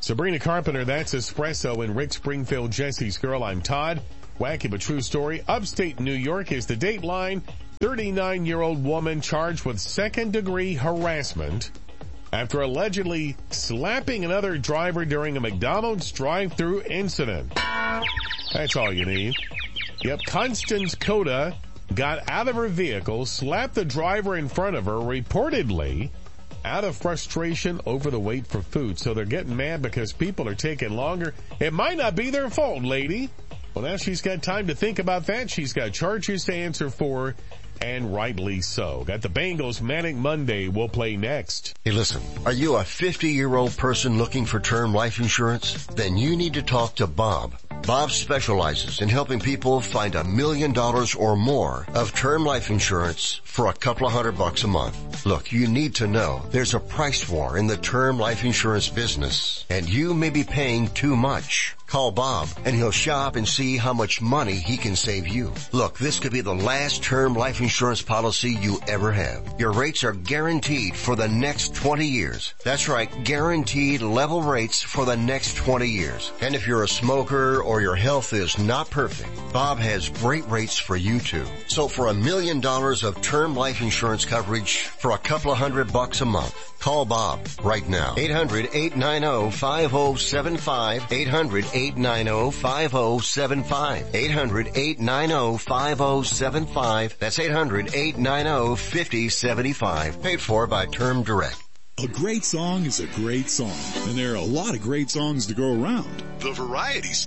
Sabrina Carpenter, that's Espresso, and Rick Springfield, Jesse's Girl. I'm Todd. Wacky but true story. Upstate New York is the Dateline. 39-year-old woman charged with second-degree harassment after allegedly slapping another driver during a McDonald's drive-thru incident. That's all you need. Yep, Constance Coda got out of her vehicle, slapped the driver in front of her, reportedly out of frustration over the wait for food. So they're getting mad because people are taking longer. It might not be their fault, lady. Well, now she's got time to think about that. She's got charges to answer for, and rightly so. Got the Bengals Manic Monday. We'll play next. Hey, listen, are you a 50-year-old person looking for term life insurance? Then you need to talk to Bob. Bob specializes in helping people find $1 million or more of term life insurance for a couple of $100 a month. Look, you need to know there's a price war in the term life insurance business, and you may be paying too much. Call Bob, and he'll shop and see how much money he can save you. Look, this could be the last term life insurance policy you ever have. Your rates are guaranteed for the next 20 years. That's right, guaranteed level rates for the next 20 years. And if you're a smoker or your health is not perfect, Bob has great rates for you too. So for $1 million of term life insurance coverage for a couple of $100 a month, call Bob right now. 800-890-5075. 800-890-5075. 800-890-5075. That's 800-890-5075. Paid for by Term Direct. A great song is a great song, and there are a lot of great songs to go around. The variety